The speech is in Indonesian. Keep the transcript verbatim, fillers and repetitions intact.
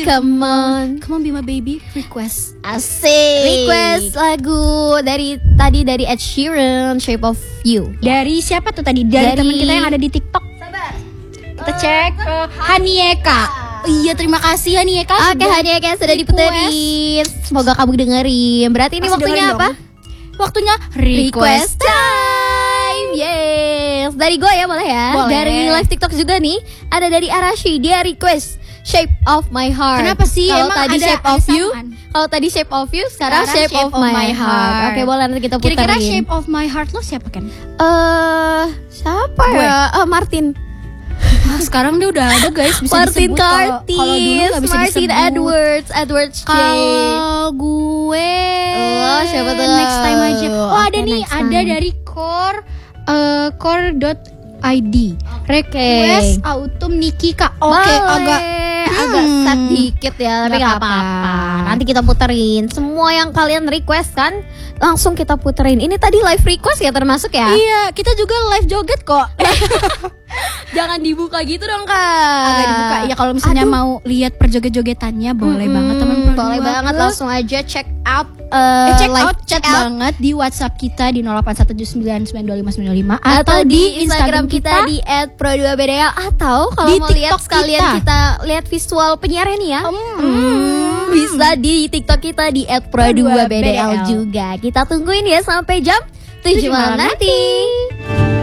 come on. Come on be my baby, request. Asik. Request lagu dari tadi dari Ed Sheeran, Shape of You. Dari siapa tuh tadi? Dari, Dari- teman kita yang ada di TikTok. Sabar. Kita cek uh, Hanieka. Oh, iya, terima kasih Hanieka. Oke, sudah hadiah yang sudah request. diputerin. Semoga kamu dengerin. Berarti ini Masih waktunya dengerin apa? dong. Waktunya request time. Yes. Dari gue ya boleh ya. Boleh. Dari live TikTok juga nih. Ada dari Arashi, dia request Shape of My Heart. Kenapa sih? Kalau Emang tadi ada- Shape ada of You, samaan? kalau tadi Shape of You, sekarang, Sekarang Shape, of, My, Heart. Oke, boleh nanti kita puterin. Kira-kira Shape of My Heart lo siapa kan? Eh, siapa Gue. ya? Eh, Martin. Nah, sekarang dia udah ada guys, bisa Martin disebut. Kalau- Curtis, Kalau dulu nggak bisa Martin disebut. Edwards, Edwards J. Kalau gue Oh, siapa tuh? next time aja. Oh, ada Oke, nih, next ada time. dari core uh, core.id. Request autumn Nikika. Oke, Boleh. agak agak Hmm. sad dikit ya, tapi Nggak nggak apa-apa. apa-apa. Nanti kita puterin semua yang kalian request kan, langsung kita puterin. Ini tadi live request ya termasuk ya? Iya, kita juga live joget kok. Jangan dibuka gitu dong kak. Agak dibuka. Ya kalau misalnya Aduh. mau lihat perjoget-jogetannya boleh Mm-mm, banget teman boleh banget, langsung aja check out uh, Eh, check live out chat check out banget di WhatsApp kita di nol delapan satu tujuh sembilan sembilan dua lima sembilan lima atau di Instagram kita di et pro dua b d l, atau kalau Di mau lihat TikTok sekalian kita. kita lihat visual penyiarnya nih ya. Hmm. Hmm, bisa di TikTok kita di et pro dua b d l juga. Kita tungguin ya sampai jam tujuh malam nanti.